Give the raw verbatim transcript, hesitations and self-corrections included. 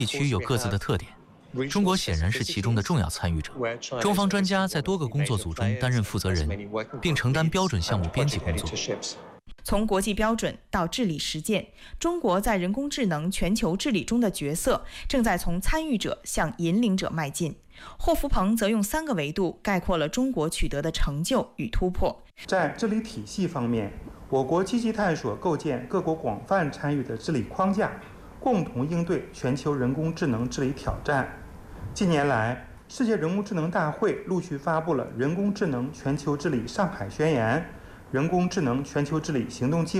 地区有各自的特点，中国显然是其中的重要参与者。中方专家在多个工作组中担任负责人，并承担标准项目编辑工作。 从国际标准到治理实践，中国在人工智能全球治理中的角色正在从参与者向引领者迈进。霍福鹏则用三个维度概括了中国取得的成就与突破。 在治理体系方面，我国积极探索构建各国广泛参与的治理框架，共同应对全球人工智能治理挑战。近年来，世界人工智能大会陆续发布了《人工智能全球治理上海宣言》、《人工智能全球治理行动计划》